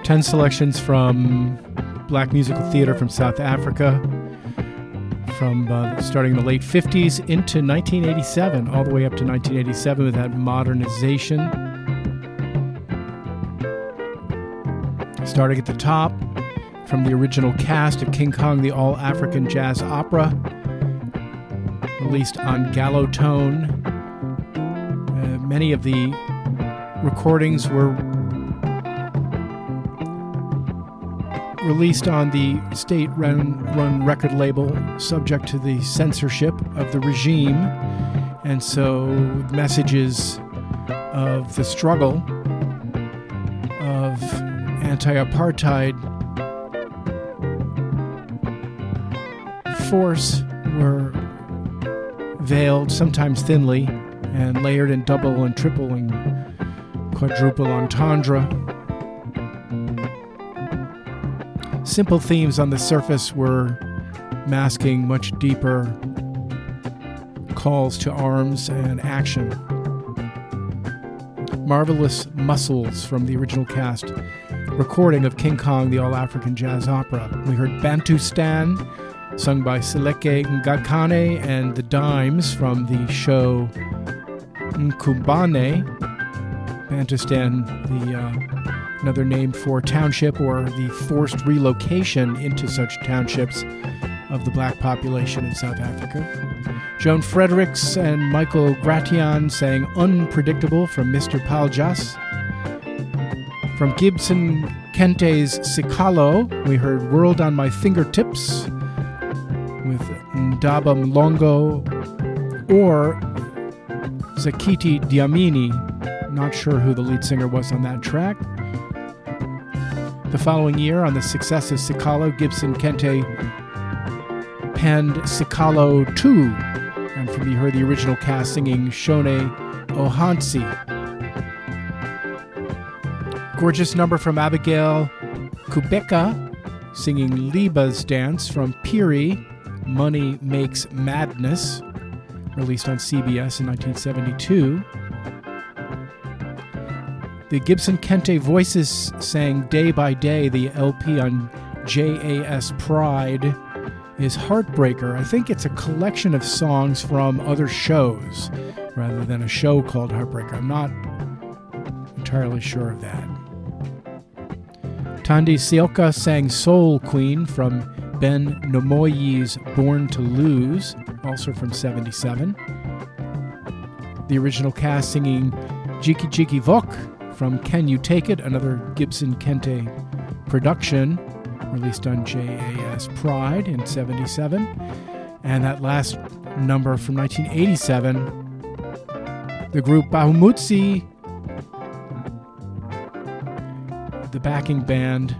10 selections from black musical theater from South Africa, from starting in the late 50s into 1987, all the way up to 1987 with that modernization. Starting at the top, from the original cast of King Kong, the All-African Jazz Opera, released on Gallotone. Many of the recordings were released on the state-run record label, subject to the censorship of the regime, and so messages of the struggle of anti-apartheid force were veiled, sometimes thinly, and layered in double and triple and quadruple entendre. Simple themes on the surface were masking much deeper calls to arms and action. Marvelous Muscles from the original cast recording of King Kong, the All-African Jazz Opera. We heard Bantustan, sung by Seleke Ngakane and the Dimes from the show Nkubane. Bantustan, another name for township, or the forced relocation into such townships of the black population in South Africa. Joan Fredericks and Michael Gratian sang Unpredictable from Mr. Paljas. From Gibson Kente's Sikalo, we heard World on My Fingertips with Ndaba Mlongo or Zakiti Diamini. Not sure who the lead singer was on that track. The following year, on the success of Sikalo, Gibson Kente penned Sikalo 2, and from you heard the original cast singing Shone Ohansi. Gorgeous number from Abigail Kubeka singing Liba's Dance from Piri, Money Makes Madness, released on CBS in 1972. The Gibson Kente Voices sang Day by Day. The LP on JAS Pride is Heartbreaker. I think it's a collection of songs from other shows rather than a show called Heartbreaker. I'm not entirely sure of that. Tandi Sioka sang Soul Queen from Ben Nomoyi's Born to Lose, also from 77. The original cast singing Jiki Jiki Vok from Can You Take It, another Gibson Kente production, released on JAS Pride in 77. And that last number from 1987, the group Bahumutsi, the backing band,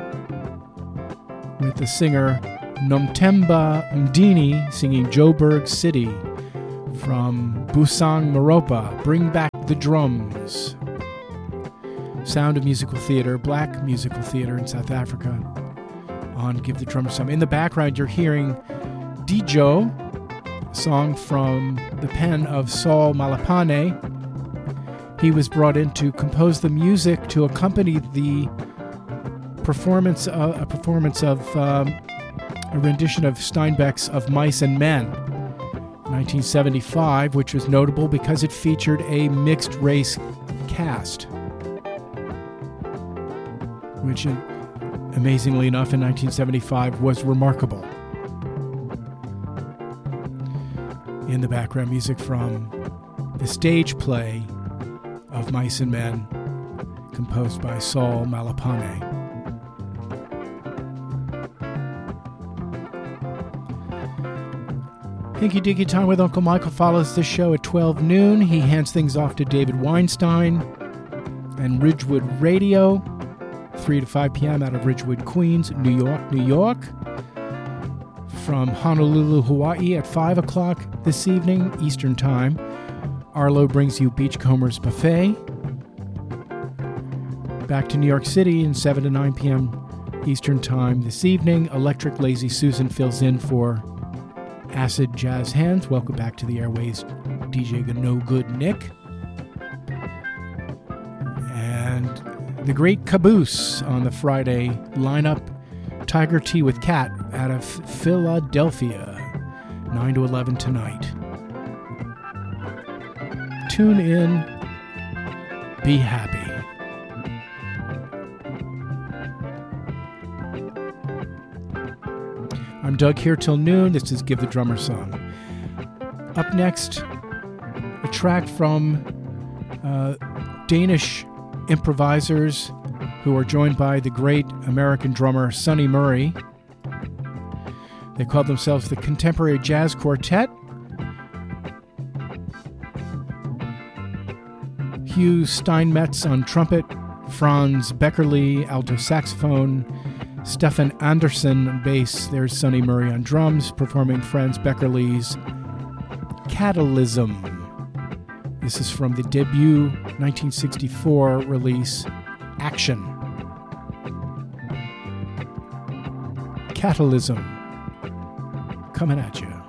with the singer Nomtemba Mdini singing Joburg City from Busang Maropa, Bring Back the Drums. Sound of Musical Theater, black musical theater in South Africa, on Give the Drummer Some. In the background, you're hearing Dijo, a song from the pen of Saul Malapane. He was brought in to compose the music to accompany the performance of a rendition of Steinbeck's Of Mice and Men, 1975, which was notable because it featured a mixed-race cast, which, amazingly enough, in 1975 was remarkable. In the background, music from the stage play Of Mice and Men, composed by Saul Malapane. Hinky Dinky Time with Uncle Michael follows this show at 12 noon. He hands things off to David Weinstein and Ridgewood Radio, 3 to 5 p.m. out of Ridgewood, Queens, New York, New York. From Honolulu, Hawaii at 5 o'clock this evening, Eastern Time, Arlo brings you Beachcombers Buffet. Back to New York City in 7 to 9 p.m. Eastern Time this evening, Electric Lazy Susan fills in for Acid Jazz Hands. Welcome back to the airways, DJ No Good Nick. And The Great Caboose on the Friday lineup. Tiger Tea with Cat out of Philadelphia, 9 to 11 tonight. Tune in, be happy. I'm Doug here till noon. This is Give the Drummer Some. Up next, a track from Danish improvisers who are joined by the great American drummer Sonny Murray. They call themselves the Contemporary Jazz Quartet. Hugh Steinmetz on trumpet, Franz Beckerle alto saxophone, Stefan Anderson on bass. There's Sonny Murray on drums, performing Franz Beckerle's Catalysm. This is from the debut 1964 release, Action. Catalysm, coming at you.